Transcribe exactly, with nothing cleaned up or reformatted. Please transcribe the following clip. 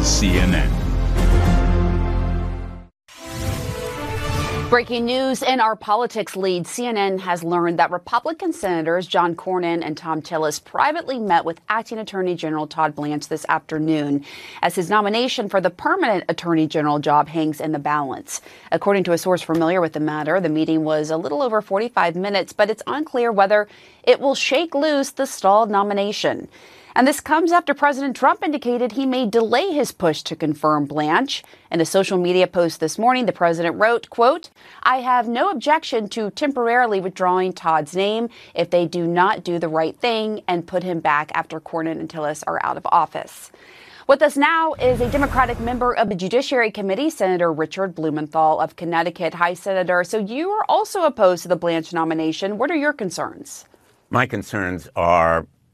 C N N. Breaking news in our politics lead, C N N has learned that Republican Senators John Cornyn and Thom Tillis privately met with Acting Attorney General Todd Blanche this afternoon as his nomination for the permanent Attorney General job hangs in the balance. According to a source familiar with the matter, the meeting was a little over forty-five minutes, but it's unclear whether it will shake loose the stalled nomination. And this comes after President Trump indicated he may delay his push to confirm Blanche. In a social media post this morning, the president wrote, quote, "I have no objection to temporarily withdrawing Todd's name if they do not do the right thing and put him back after Cornyn and Tillis are out of office." With us now is a Democratic member of the Judiciary Committee, Senator Richard Blumenthal of Connecticut. Hi, Senator. So you are also opposed to the Blanche nomination. What are your concerns? My concerns are